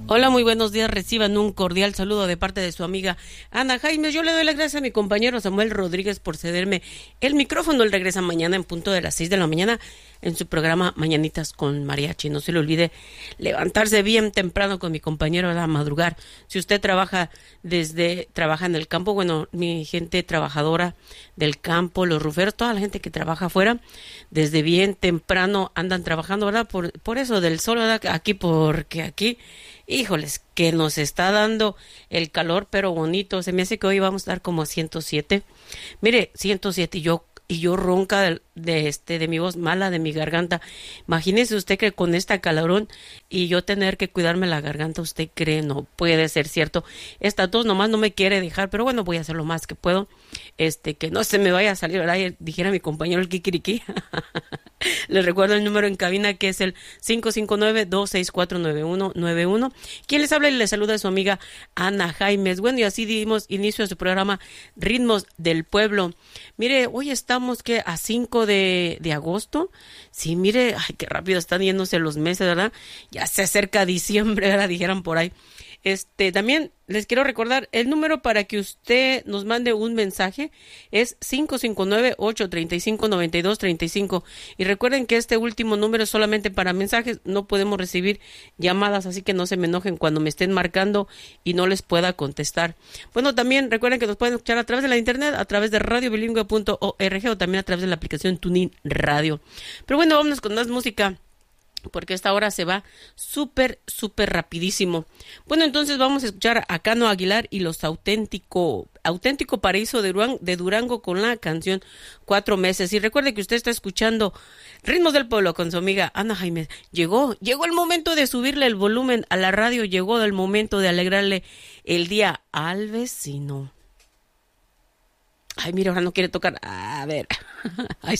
Hola, muy buenos días. Reciban un cordial saludo de parte de su amiga Ana Jaime. Yo le doy las gracias a mi compañero Samuel Rodríguez por cederme el micrófono. Él regresa mañana en punto de las 6 de la mañana en su programa Mañanitas con Mariachi. No se le olvide levantarse bien temprano con mi compañero a madrugar. Si usted trabaja en el campo, bueno, mi gente trabajadora del campo, los ruferos, toda la gente que trabaja afuera, desde bien temprano andan trabajando, ¿verdad? Por eso del sol, ¿verdad? Aquí, porque aquí, híjoles, que nos está dando el calor, pero bonito. Se me hace que hoy vamos a estar como a 107. Mire, 107 y yo ronca de mi voz mala, de mi garganta. Imagínese usted que con esta calorón y yo tener que cuidarme la garganta, ¿usted cree? No puede ser cierto. Esta tos nomás no me quiere dejar, pero bueno, voy a hacer lo más que puedo. Que no se me vaya a salir, ¿verdad? Dijera mi compañero el Kikiriki. Les recuerdo el número en cabina, que es el 559-264-9191. Quien les habla y les saluda a su amiga Ana Jaimes. Bueno, y así dimos inicio a su programa Ritmos del Pueblo. Mire, hoy estamos que a 5 de agosto. Sí, mire, ay, qué rápido están yéndose los meses, ¿verdad? Ya se acerca diciembre, ¿verdad? Dijeran por ahí. También les quiero recordar el número para que usted nos mande un mensaje es 559-835-9235. Y recuerden que este último número es solamente para mensajes, no podemos recibir llamadas, así que no se me enojen cuando me estén marcando y no les pueda contestar. Bueno, también recuerden que nos pueden escuchar a través de la internet, a través de radiobilingüe.org o también a través de la aplicación TuneIn Radio. Pero bueno, vámonos con más música, porque esta hora se va súper rapidísimo. Bueno, entonces vamos a escuchar a Cano Aguilar y los Auténtico Paraíso de Durango con la canción 4 meses. Y recuerde que usted está escuchando Ritmos del Pueblo con su amiga Ana Jaime. Llegó el momento de subirle el volumen a la radio, llegó el momento de alegrarle el día al vecino. Ay, mira, ahora no quiere tocar. A ver, ahí